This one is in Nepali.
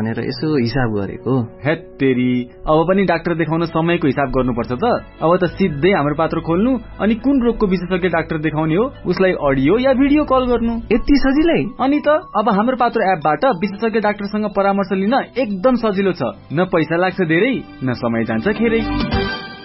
भनेर यसो हिसाब गरेको। हेत्तेरी, अब पनि डाक्टर देखाउन समयको हिसाब गर्नुपर्छ त। अब त सिधै हाम्रो पात्र खोल्नु अनि कुन रोगको विशेषज्ञ डाक्टर देखाउने हो उसलाई अडियो या भिडियो कल गर्नु। यति सजिलै? अनि त अब हाम्रो पात्र एपबाट विशेषज्ञ डाक्टरसँग परामर्श लिन एकदम सजिलो छ। न पैसा लाग्छ धेरै, न समय जान्छ खेरै।